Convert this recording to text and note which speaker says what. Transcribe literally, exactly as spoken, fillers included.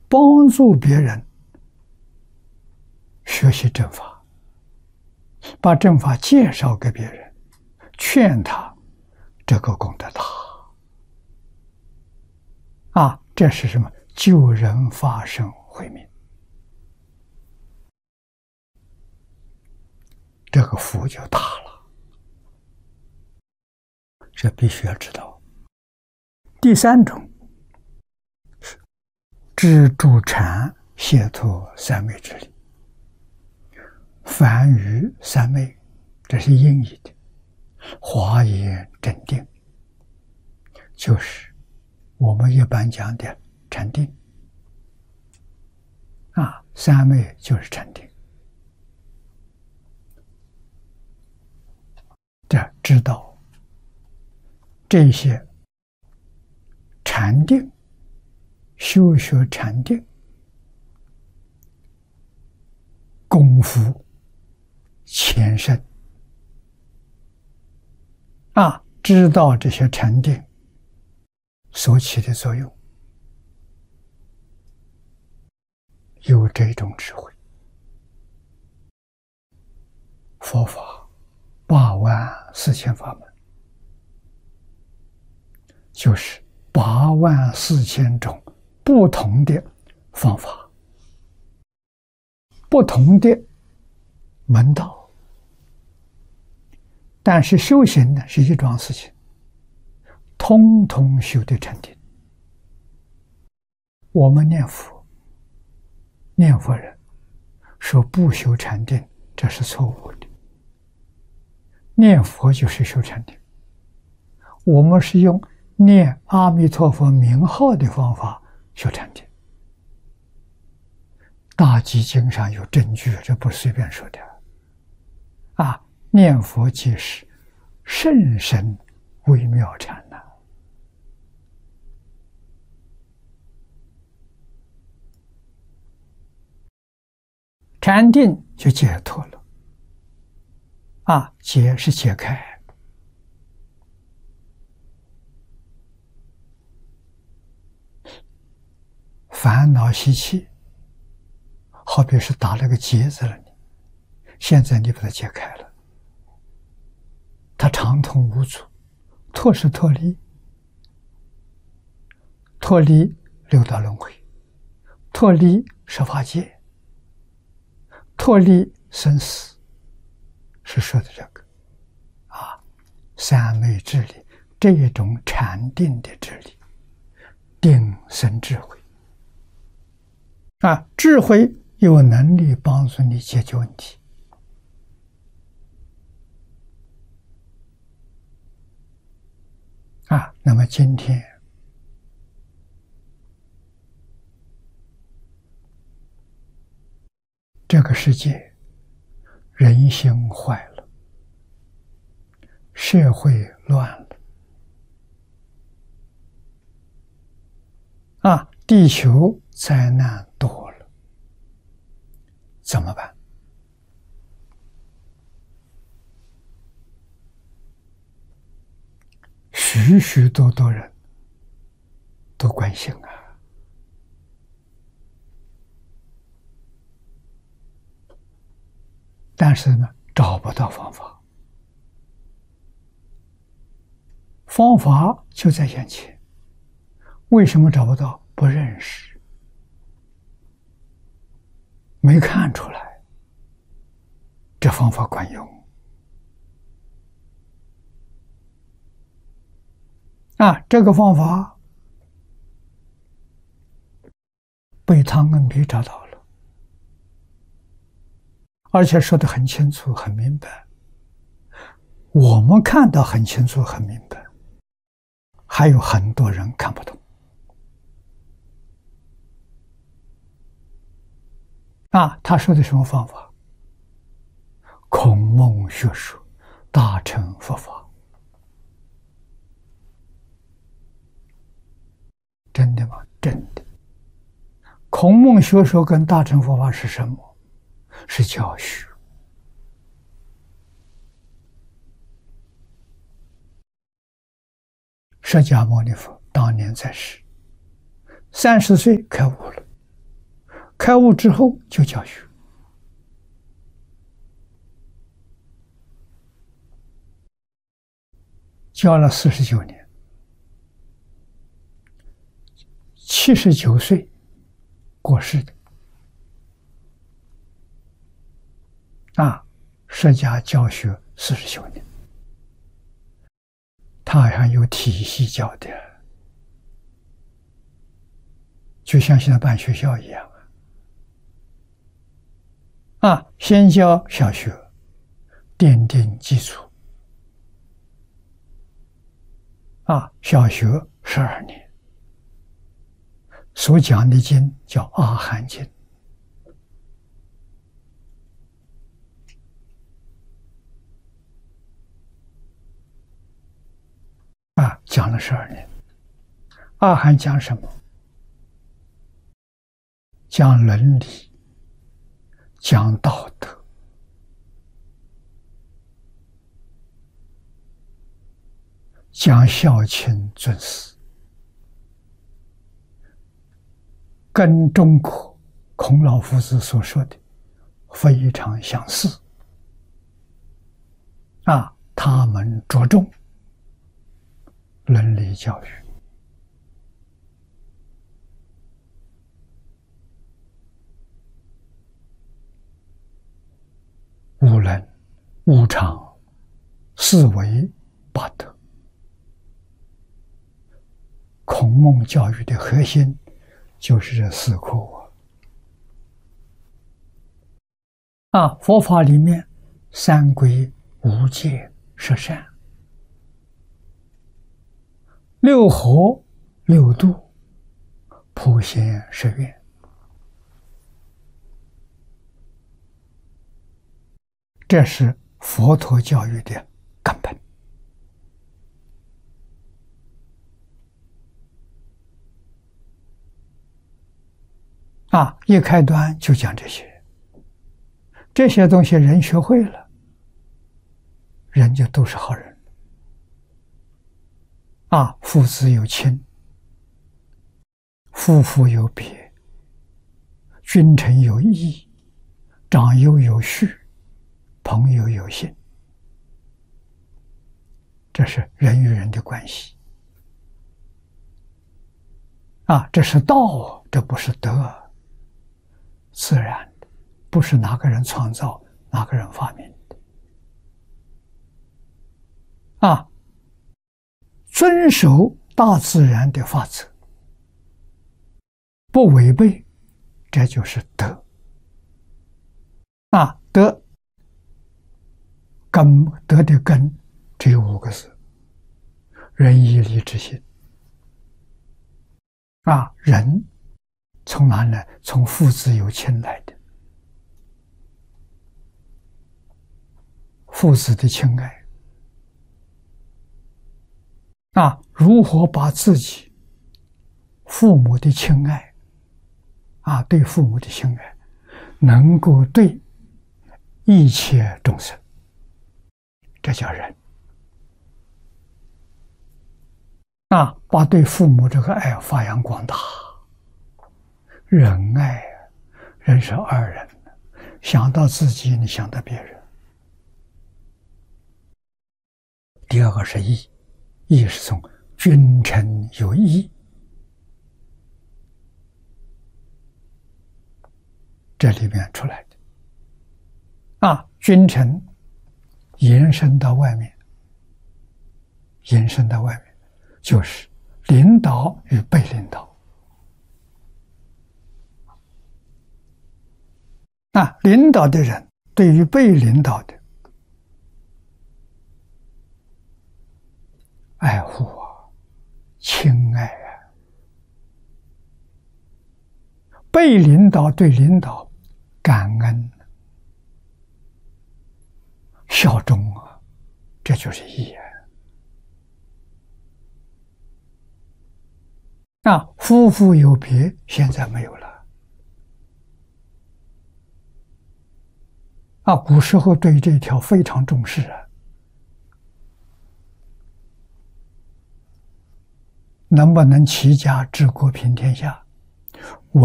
Speaker 1: 帮助别人学习正法，把正法介绍给别人，劝他，这个功德大啊！这是什么？救人法身慧命，这个福就大了。这必须要知道。第三种是知助禅解脱三昧之理，梵语三昧，这是音译的，华严正定，就是我们一般讲的禅定啊，三昧就是禅定。这知道这些禅定，修学禅定功夫前身啊，知道这些禅定所起的作用，有这种智慧。佛法八万四千法门，就是八万四千种不同的方法，不同的门道，但是修行呢是一桩事情，通通修的禅定。我们念佛，念佛人说不修禅定，这是错误的。念佛就是修禅定，我们是用念阿弥陀佛名号的方法修禅定。大集经上有证据，这不是随便说的啊！念佛即是甚深微妙禅呐、啊。禅定就解脱了啊！解是解开，烦恼习气，好比是打了个结子了，你现在你把它解开了，它畅通无阻。脱是脱离，脱离六道轮回，脱离十法界，脱离生死，是说的这个啊，三昧智理，这一种禅定的智理，定生智慧啊，智慧有能力帮助你解决问题啊。那么今天这个世界人心坏了，社会乱了啊，地球灾难多了，怎么办？许许多多人都关心啊，但是呢，找不到方法。方法就在眼前，为什么找不到？不认识，没看出来这方法管用啊！这个方法被汤恩比找到了，而且说得很清楚很明白，我们看到很清楚很明白，还有很多人看不懂啊。他说的什么方法？孔孟学说大乘佛法。真的吗？真的。孔孟学说跟大乘佛法是什么？是教学。释迦牟尼佛当年在世，三十岁开悟了， 开悟之后就教学，教了四十九年，七十九岁过世的。啊，释迦教学四十九年，他好像有体系教的，就像现在办学校一样啊！啊，先教小学，奠定基础。啊，小学十二年，所讲的经叫《阿含经》。啊，讲了十二年。阿含讲什么？讲伦理，讲道德，讲孝亲尊师，跟中国孔老夫子所说的非常相似。啊，他们着重伦理教育，无伦、无常、四维八德。孔孟教育的核心就是这四库啊！啊，佛法里面三规、五戒、十善。六合六度，普贤十愿，这是佛陀教育的根本。啊，一开端就讲这些，这些东西人学会了，人就都是好人。啊，父子有亲，夫妇有别，君臣有义，长幼有序，朋友有信，这是人与人的关系。啊，这是道，这不是德，自然的，不是哪个人创造，哪个人发明的。啊，遵守大自然的法则，不违背，这就是德。啊，德根德的根只有五个字：仁义礼智信。啊，仁从哪来？从父子有亲来的，父子的亲爱。啊，如何把自己父母的亲爱，啊，对父母的亲爱，能够对一切众生，这叫仁。啊，把对父母这个爱发扬光大，仁爱，人是二人，想到自己，你想到别人。第二个是义。义是从君臣有义这里面出来的。啊，君臣延伸到外面，延伸到外面就是领导与被领导。啊，领导的人对于被领导的爱护啊，亲爱啊；被领导对领导感恩、效忠啊，这就是义啊。啊，夫妇有别，现在没有了。啊，古时候对这一条非常重视啊。能不能齐家治国平天下？